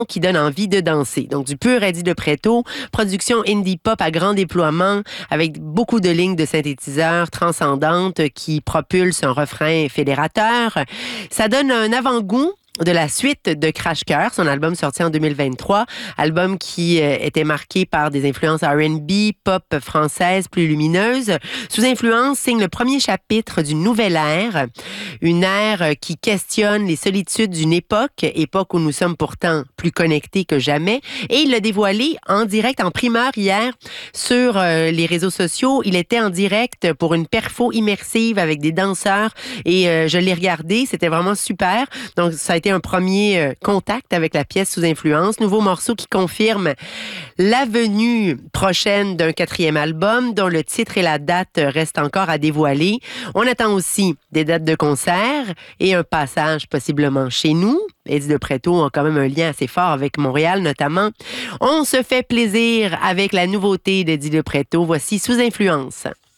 qui donne envie de danser. Donc, du pur Eddie de Preto, production indie pop à grand déploiement avec beaucoup de lignes de synthétiseurs transcendantes qui propulsent un refrain fédérateur. Ça donne un avant-goût de la suite de Crash Cœur, son album sorti en 2023, album qui était marqué par des influences R&B, pop française plus lumineuse. Sous influence signe le premier chapitre d'une nouvelle ère, une ère qui questionne les solitudes d'une époque où nous sommes pourtant plus connectés que jamais. Et il l'a dévoilé en direct, en primeur hier sur les réseaux sociaux. Il était en direct pour une perfo immersive avec des danseurs et je l'ai regardé, c'était vraiment super. Donc ça a été un premier contact avec la pièce sous influence. Nouveau morceau qui confirme la venue prochaine d'un 4e album dont le titre et la date restent encore à dévoiler. On attend aussi des dates de concert et un passage possiblement chez nous. Eddie de Preto a quand même un lien assez fort avec Montréal notamment. On se fait plaisir avec la nouveauté d'Eddie de Preto. Voici Sous influence.